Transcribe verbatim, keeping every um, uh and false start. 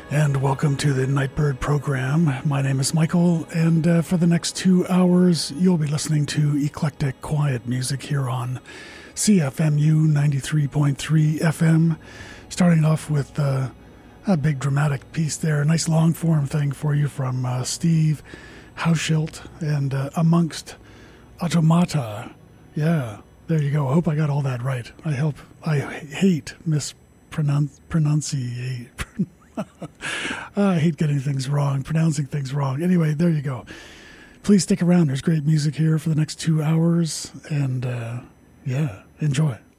And welcome to the Nightbird program. My name is Michael, and uh, for the next two hours, you'll be listening to eclectic, quiet music here on C F M U ninety-three point three F M. Starting off with uh, a big dramatic piece there, a nice long-form thing for you from uh, Steve Hauschild and uh, Amongst Automata. Yeah, there you go. I hope I got all that right. I hope I hate mispronunciate. I hate getting things wrong, pronouncing things wrong. Anyway, there you go. Please stick around. There's great music here for the next two hours. And, uh, yeah, enjoy.